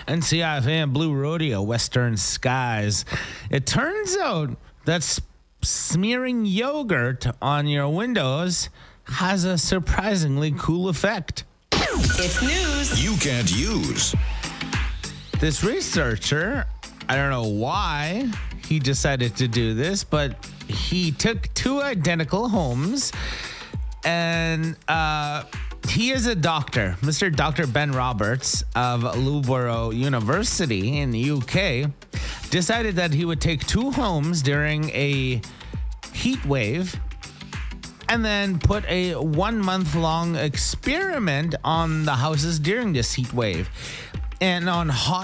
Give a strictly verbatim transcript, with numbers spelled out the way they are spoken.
N C I F A and Blue Rodeo, Western Skies. It turns out that s- smearing yogurt on your windows has a surprisingly cool effect. It's news you can't use. This researcher, I don't know why he decided to do this, but he took two identical homes and uh, he is a doctor. Mister Doctor Ben Roberts of Loughborough University in the U K decided that he would take two homes during a heat wave and then put a one month long experiment on the houses during this heat wave. And on hot